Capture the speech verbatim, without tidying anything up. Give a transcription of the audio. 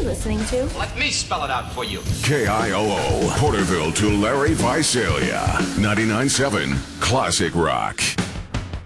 listening to? Let me spell it out for you. K I O O, Porterville to Larry Visalia. ninety-nine point seven Classic Rock.